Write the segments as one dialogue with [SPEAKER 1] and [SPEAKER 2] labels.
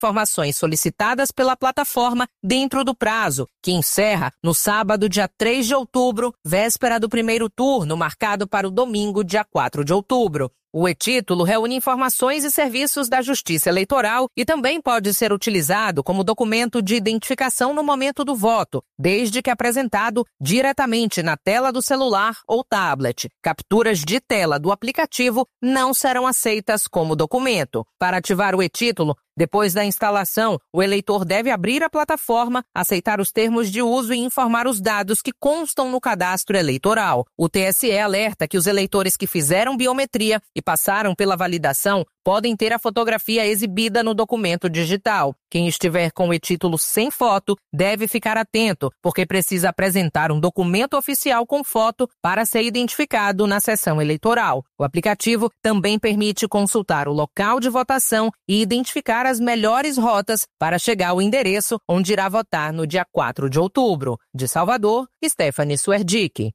[SPEAKER 1] informações solicitadas pela plataforma dentro do prazo, que encerra no sábado, dia 3 de outubro, véspera do primeiro turno, marcado para o domingo, dia 4 de outubro. O e-título reúne informações e serviços da Justiça Eleitoral e também pode ser utilizado como documento de identificação no momento do voto, desde que apresentado diretamente na tela do celular ou tablet. Capturas de tela do aplicativo não serão aceitas como documento. Para ativar o e-título, depois da instalação, o eleitor deve abrir a plataforma, aceitar os termos de uso e informar os dados que constam no cadastro eleitoral. O TSE alerta que os eleitores que fizeram biometria e passaram pela validação podem ter a fotografia exibida no documento digital. Quem estiver com o e-título sem foto deve ficar atento, porque precisa apresentar um documento oficial com foto para ser identificado na sessão eleitoral. O aplicativo também permite consultar o local de votação e identificar as melhores rotas para chegar ao endereço onde irá votar no dia 4 de outubro. De Salvador, Stephanie Suerdick.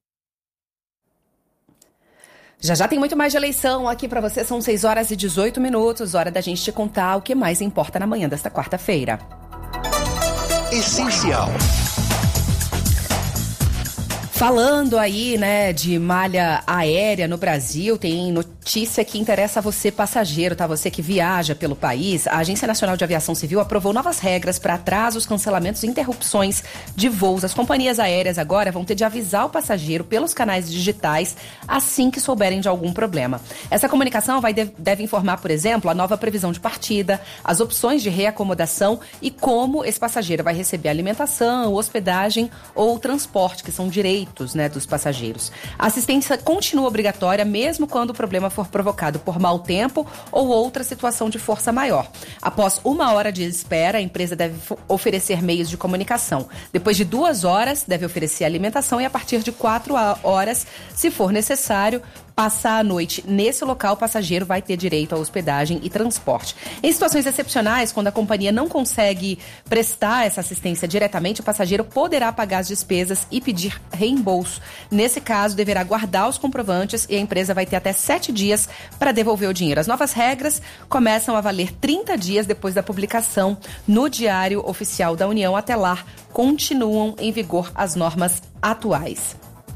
[SPEAKER 2] Já tem muito mais de eleição aqui para você, são 6h18, hora da gente te contar o que mais importa na manhã desta quarta-feira.
[SPEAKER 3] Essencial.
[SPEAKER 2] Falando aí, né, de malha aérea no Brasil, tem notícia que interessa a você, passageiro, tá? Você que viaja pelo país. A Agência Nacional de Aviação Civil aprovou novas regras para atrasos, cancelamentos e interrupções de voos. As companhias aéreas agora vão ter de avisar o passageiro pelos canais digitais assim que souberem de algum problema. Essa comunicação deve informar, por exemplo, a nova previsão de partida, as opções de reacomodação e como esse passageiro vai receber alimentação, hospedagem ou transporte, que são direitos, né, dos passageiros. A assistência continua obrigatória mesmo quando o problema for provocado por mau tempo ou outra situação de força maior. Após 1 hora de espera, a empresa deve oferecer meios de comunicação. Depois de 2 horas, deve oferecer alimentação e a partir de 4 horas, se for necessário, passar a noite nesse local, o passageiro vai ter direito à hospedagem e transporte. Em situações excepcionais, quando a companhia não consegue prestar essa assistência diretamente, o passageiro poderá pagar as despesas e pedir reembolso. Nesse caso, deverá guardar os comprovantes e a empresa vai ter até 7 dias para devolver o dinheiro. As novas regras começam a valer 30 dias depois da publicação no Diário Oficial da União. Até lá, continuam em vigor as normas atuais.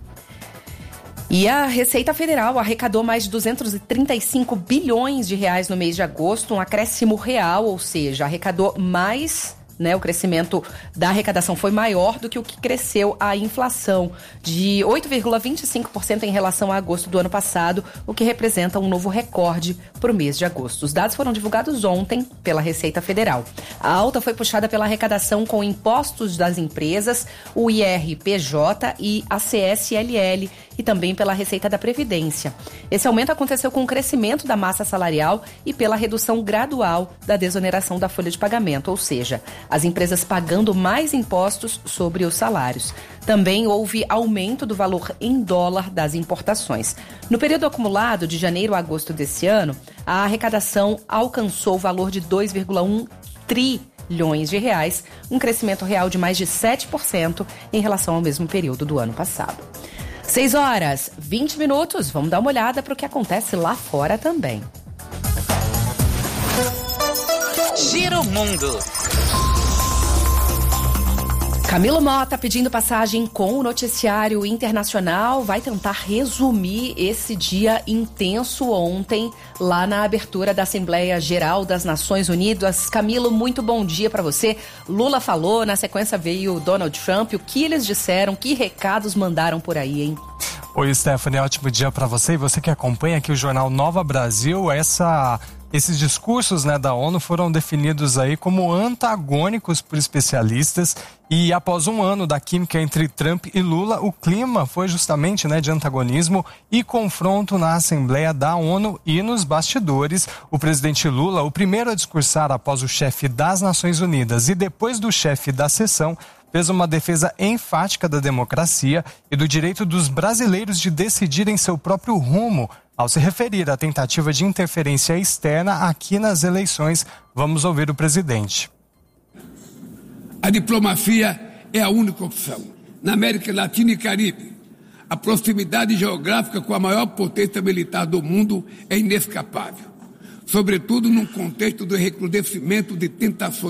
[SPEAKER 2] E a Receita Federal arrecadou mais de 235 bilhões de reais no mês de agosto, um acréscimo real, ou seja, arrecadou mais, né? O crescimento da arrecadação foi maior do que o que cresceu a inflação, de 8,25% em relação a agosto do ano passado, o que representa um novo recorde para o mês de agosto. Os dados foram divulgados ontem pela Receita Federal. A alta foi puxada pela arrecadação com impostos das empresas, o IRPJ e a CSLL, e também pela Receita da Previdência. Esse aumento aconteceu com o crescimento da massa salarial e pela redução gradual da desoneração da folha de pagamento, ou seja, as empresas pagando mais impostos sobre os salários. Também houve aumento do valor em dólar das importações. No período acumulado de janeiro a agosto desse ano, a arrecadação alcançou o valor de 2,1 trilhões de reais, um crescimento real de mais de 7% em relação ao mesmo período do ano passado. 6h20, vamos dar uma olhada para o que acontece lá fora também.
[SPEAKER 3] Giro Mundo.
[SPEAKER 2] Camilo Mota pedindo passagem com o noticiário internacional, vai tentar resumir esse dia intenso ontem lá na abertura da Assembleia Geral das Nações Unidas. Camilo, muito bom dia para você. Lula falou, na sequência veio Donald Trump. O que eles disseram, que recados mandaram por aí, hein?
[SPEAKER 4] Oi, Stephanie, ótimo dia para você e você que acompanha aqui o Jornal Nova Brasil. Esses discursos, né, da ONU foram definidos aí como antagônicos por especialistas e após um ano da química entre Trump e Lula, o clima foi justamente, né, de antagonismo e confronto na Assembleia da ONU e nos bastidores. O presidente Lula, o primeiro a discursar após o chefe das Nações Unidas e depois do chefe da sessão, fez uma defesa enfática da democracia e do direito dos brasileiros de decidirem seu próprio rumo, ao se referir à tentativa de interferência externa aqui nas eleições. Vamos ouvir o presidente.
[SPEAKER 5] A diplomacia é a única opção. Na América Latina e Caribe, a proximidade geográfica com a maior potência militar do mundo é inescapável. sobretudo num contexto do recrudescimento de tentações